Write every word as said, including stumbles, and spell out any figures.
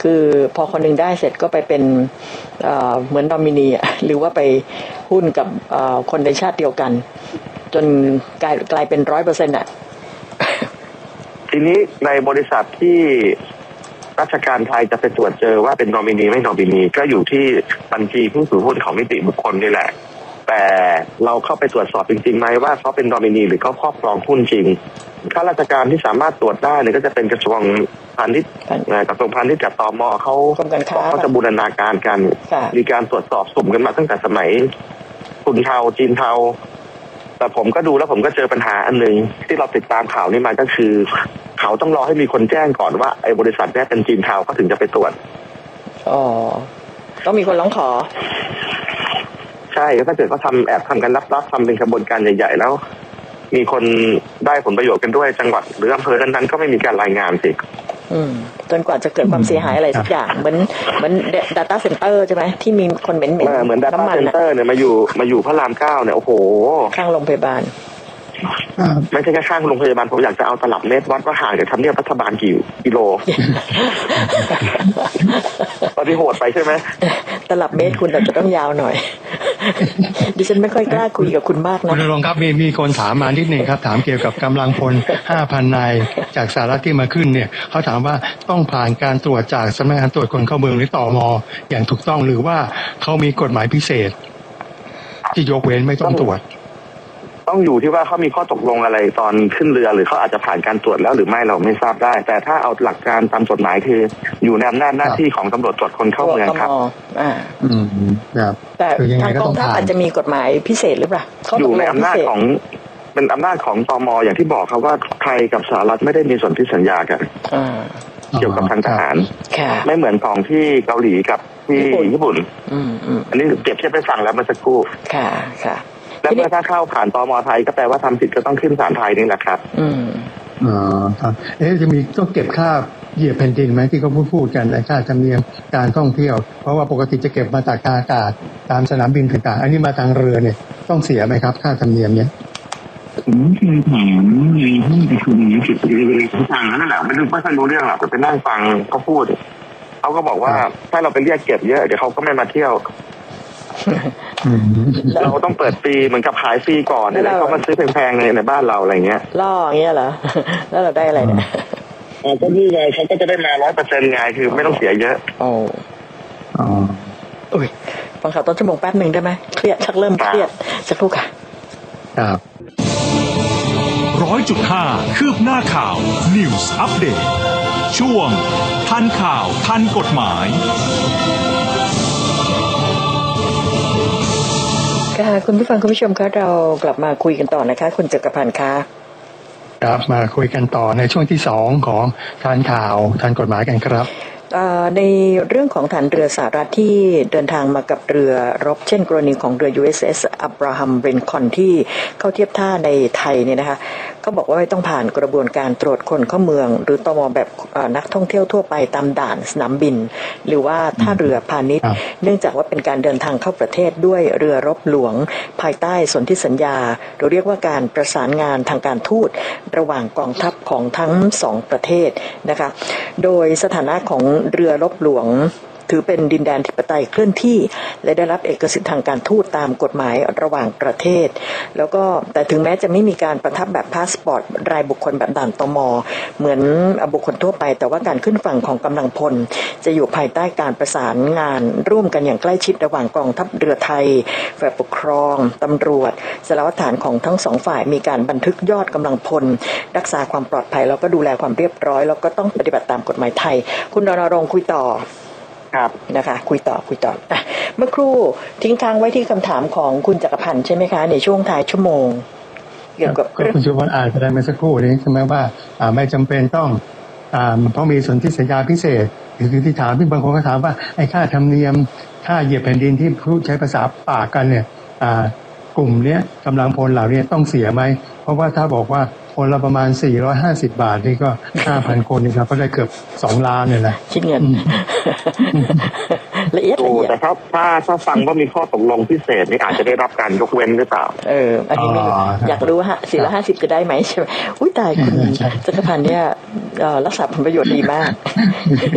คือพอคนหนึ่งได้เสร็จก็ไปเป็นเอ่อเหมือนนอมินีอ่ะหรือว่าไปหุ้นกับเอ่อคนในชาติเดียวกันจนกลายกลายเป็นร้อยเปอร์เซ็นต์อ่ะทีนี้ในบริษัทที่ราชการไทยจะไปตรวจเจอว่าเป็นนอมินีไม่นอมินีก็อยู่ที่บัญชีผู้ถือหุ้นของนิติบุคคลนี่แหละแต่เราเข้าไปตรวจสอบจริงๆไหมว่าเขาเป็นนอมินีหรือเขาครอบครองหุ้นจริงข้าราชการที่สามารถตรวจได้เนี่ยก็จะเป็นกระทรวงพาณิชย์กระทรวงพาณิชย์กับตม.เขาเขาจะบูรณาการกันมีการตรวจสอบสุ่มกันมาตั้งแต่สมัยทุนเทาจีนเทาแต่ผมก็ดูแล้วผมก็เจอปัญหาอันนึงที่เราติดตามข่าวนี้มาก็คือเขาต้องรอให้มีคนแจ้งก่อนว่าไอ้บริษัทนี้เป็นจีนเทาเขาถึงจะไปตรวจอ๋อต้องมีคนร้องขอใช่ถ้าเกิดเขาทำแอบทำกันลับๆทำเป็นกระบวนการใหญ่ๆแล้วมีคนได้ผลประโยชน์กันด้วยจังหวัดหรืออำเภอนั้นๆก็ไม่มีการรายงานสิอืมจนกว่าจะเกิดความเสียหายอะไรสักอย่างเหมือนเหมือน data center ใช่ไหมที่มีคนเหม็นๆเหมือน data center เนี่ยมาอยู่มาอยู่พระรามเก้าเนี่ยโอ้โหข้างโรงพยาบาลไม่ใช่แค่ข้างโรงพยาบาลผมอยากจะเอาตลับเมตรวัดว่าห่างจากทำเนียบรัฐบาลกี่กิโลตอนที่โหดไปใช่ไหมตลับเมตรคุณอาจจะต้องยาวหน่อยดิฉันไม่ค่อยกล้าคุยกับคุณมากนะคุณณรงค์ครับมีมีคนถามมานิดนึงครับถามเกี่ยวกับกำลังพล ห้าพัน นายจากสหรัฐที่มาขึ้นเนี่ยเขาถามว่าต้องผ่านการตรวจจากสำนักงานตรวจคนเข้าเมืองหรือตม.อย่างถูกต้องหรือว่าเขามีกฎหมายพิเศษที่ยกเว้นไม่ต้องตรวจต้องอยู่ที่ว่าเขามีข้อตกลงอะไรตอนขึ้นเรือหรือเขาอาจจะผ่านการตรวจแล้วหรือไม่เราไม่ทราบได้แต่ถ้าเอาหลักการตามกฎหมายคืออยู่ในอำนาจหน้าที่ของตำรวจตรวจคนเข้าเมืองครับอ่าอืมครับแต่ทางกองทัพอาจจะมีกฎหมายพิเศษหรือเปล่าอยู่ในอำนาจของเป็นอำนาจของตม.อย่างที่บอกครับว่าไทยกับสหรัฐไม่ได้มีส่วนที่สัญญากันเกี่ยวกับทางทหารไม่เหมือนของที่เกาหลีกับที่ญี่ปุ่นอันนี้เก็บเทียบไปฟังแล้วเมื่อสักครู่ค่ะค่ะแล้วเมื่อถ้าเข้าผ่านตม.ไทยก็แปลว่าทำผิดก็ต้องขึ้นศาลไทยนี่แหละครับอืมอ๋อครับเอ๊ะจะมีต้องเก็บค่าเหยียบแผ่นดินไหมที่เขาพูดพูดกันไอ้ค่าธรรมเนียมการท่องเที่ยวเพราะว่าปกติจะเก็บมาจากทางอากาศตามสนามบินต่างๆอันนี้มาทางเรือเนี่ยต้องเสียไหมครับค่าธรรมเนียมเนี้ยผมเคยถามในห้องประชุมนี้จุดเล็กๆฟังนั่นแหละไม่รู้ไม่ค่อยรู้เรื่องหรอกแต่ไปนั่งฟังเขาพูดเขาก็บอกว่าถ้าเราไปเรียกเก็บเยอะเดี๋ยวเขาก็ไม่มาเที่ยวเราต้องเปิดฟรีเหมือนกับขายฟรีก่อนอะไรเขามาซื้อแพงๆในในบ้านเราอะไรเงี้ยล่ออย่างเงี้ยเหรอแล้วเราได้อะไรเนี่ยอ๋อก็นี่ไงเขาก็จะได้มาร้อยเปอร์เซ็นต์ไงคือไม่ต้องเสียเยอะโอ้อ๋ออุ้ยฟังข่าวต้นชั่วโมงแป๊บหนึ่งได้ไหมเครียดชักเริ่มเครียดสักครู่ค่ะครับร้อยจุดห้าคืบหน้าข่าว News Update ช่วงทันข่าวทันกฎหมายค่ะคุณผู้ฟังคุณผู้ชมคะเรากลับมาคุยกันต่อนะคะคุณจักรพันธ์คะครับมาคุยกันต่อในช่วงที่สองของทันข่าวทันกฎหมายกันครับในเรื่องของฐานเรือสหรัฐที่เดินทางมากับเรือรบเช่นกรณีของเรือ ยู เอส เอส Abraham Lincoln ที่เข้าเทียบท่าในไทยเนี่ยนะคะก็บอกว่าไม่ต้องผ่านกระบวนการตรวจคนเข้าเมืองหรือตม.แบบนักท่องเที่ยวทั่วไปตามด่านสนามบินหรือว่าท่าเรือพาณิชย์เนื่องจากว่าเป็นการเดินทางเข้าประเทศด้วยเรือรบหลวงภายใต้สนธิสัญญาเราเรียกว่าการประสานงานทางการทูตระหว่างกองทัพของทั้งสองประเทศนะคะโดยสถานะของเรือรบหลวงถือเป็นดินแดนธิปไตยเคลื่อนที่และได้รับเอกสิทธิ์ทางการทูตตามกฎหมายระหว่างประเทศแล้วก็แต่ถึงแม้จะไม่มีการประทับแบบพาสปอร์ตรายบุคคลแบบด่านตม.เหมือนบุคคลทั่วไปแต่ว่าการขึ้นฝั่งของกำลังพลจะอยู่ภายใต้การประสานงานร่วมกันอย่างใกล้ชิดระหว่างกองทัพเรือไทยฝ่ายปกครองตำรวจสารวัตรฐานของทั้งสองฝ่ายมีการบันทึกยอดกำลังพลรักษาความปลอดภัยแล้วก็ดูแลความเรียบร้อยแล้วก็ต้องปฏิบัติตามกฎหมายไทยคุณรณรงค์คุยต่อครับนะคะคุยต่อคุยต่ออ่ะเมื่อครู่ทิ้งค้างไว้ที่คำถามของคุณจักรพันธ์ใช่ไหมคะในช่วงท้ายชั่วโมงเกี่ยวกับคุณชูวัฒน์อ่านไปได้เมื่อสักครู่นี้ใช่ไหมว่าอ่าไม่จำเป็นต้องอ่าเพราะมีสนธิสัญญาพิเศษหรือที่ถามที่บางคนก็ถามว่าไอ้ค่าธรรมเนียมค่าเหยียบแผ่นดินที่พูดใช้ภาษาปากกันเนี่ยอ่ากลุ่มเนี้ยกำลังพลเหล่านี้ต้องเสียไหมเพราะว่าถ้าบอกว่าคนละประมาณสี่ร้อยห้าสิบบาทนี่ก็ ห้าพัน คนนี่ครับก็ได้เกือบสองล้านเลยนะคิดเงินละเอียดละเอียดแต่ครับถ้าถ้าฟังว่ามีข้อตกลงพิเศษนี่อาจจะได้รับการยกเว้นหรือเปล่าเอออันนี้อยากรู้ฮะสี่ร้อยห้าสิบจะได้ไหมใช่ไหมอุ้ยตายคุณจักรพันธ์เนี่ยรักษาผลประโยชน์ดีมาก